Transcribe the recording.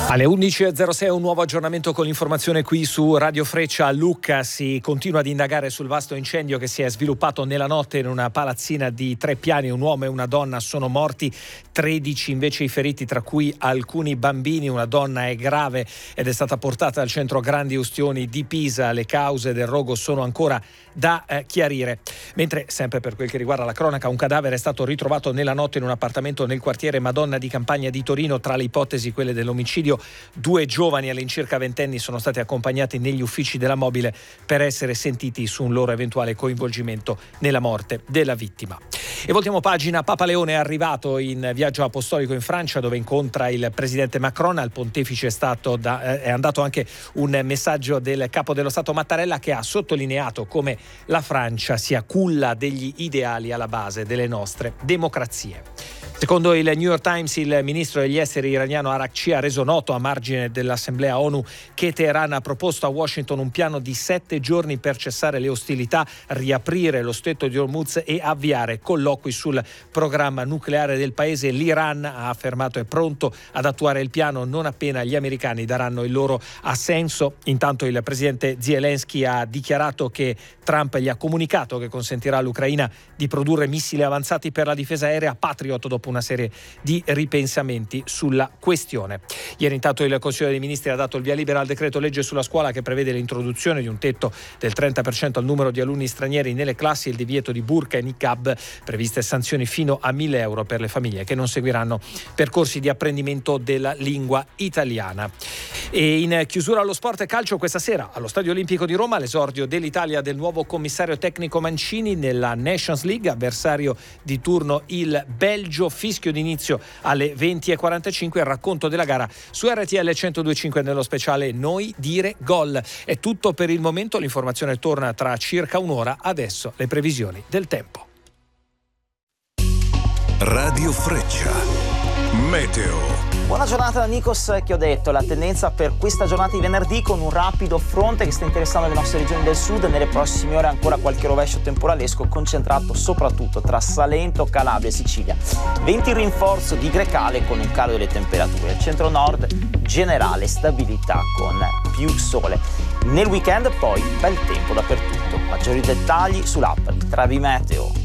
Alle 11.06 un nuovo aggiornamento con l'informazione qui su Radio Freccia. A Lucca si continua ad indagare sul vasto incendio che si è sviluppato nella notte in una palazzina di 3 piani. Un uomo e una donna sono morti, 13 invece i feriti, tra cui alcuni bambini. Una donna è grave ed è stata portata al centro Grandi Ustioni di Pisa. Le cause del rogo sono ancora da chiarire. Mentre, sempre per quel che riguarda la cronaca, un cadavere è stato ritrovato nella notte in un appartamento nel quartiere Madonna di Campagna di Torino. Tra le ipotesi quelle dell'omicidio, 2 giovani all'incirca ventenni sono stati accompagnati negli uffici della Mobile per essere sentiti su un loro eventuale coinvolgimento nella morte della vittima. E voltiamo pagina. Papa Leone è arrivato in viaggio apostolico in Francia, dove incontra il presidente Macron. Al pontefice è andato anche un messaggio del capo dello Stato Mattarella, che ha sottolineato come la Francia sia culla degli ideali alla base delle nostre democrazie. Secondo il New York Times, il ministro degli esteri iraniano Araghchi ha reso noto a margine dell'Assemblea ONU che Teheran ha proposto a Washington un piano di 7 giorni per cessare le ostilità, riaprire lo stretto di Hormuz e avviare colloqui sul programma nucleare del paese. L'Iran, ha affermato, è pronto ad attuare il piano non appena gli americani daranno il loro assenso. Intanto il presidente Zelensky ha dichiarato che Trump gli ha comunicato che consentirà all'Ucraina di produrre missili avanzati per la difesa aerea Patriot dopo una serie di ripensamenti sulla questione. Ieri intanto il Consiglio dei Ministri ha dato il via libera al decreto legge sulla scuola, che prevede l'introduzione di un tetto del 30% al numero di alunni stranieri nelle classi, il divieto di burqa e niqab, previste sanzioni fino a 1.000 euro per le famiglie che non seguiranno percorsi di apprendimento della lingua italiana. E in chiusura allo sport e calcio, questa sera allo Stadio Olimpico di Roma l'esordio dell'Italia del nuovo commissario tecnico Mancini nella Nations League. Avversario di turno il Belgio. Fischio d'inizio alle 20.45. Il racconto della gara su RTL 102.5 nello speciale Noi dire gol. È tutto per il momento, l'informazione torna tra circa un'ora. Adesso le previsioni del tempo. Radio Freccia Meteo. Buona giornata da Nikos Chiodetto. La tendenza per questa giornata di venerdì, con un rapido fronte che sta interessando le nostre regioni del sud. Nelle prossime ore ancora qualche rovescio temporalesco concentrato soprattutto tra Salento, Calabria e Sicilia. Venti in rinforzo di Grecale con un calo delle temperature. Al centro-nord generale stabilità con più sole. Nel weekend poi bel tempo dappertutto. Maggiori dettagli sull'app di Travi Meteo.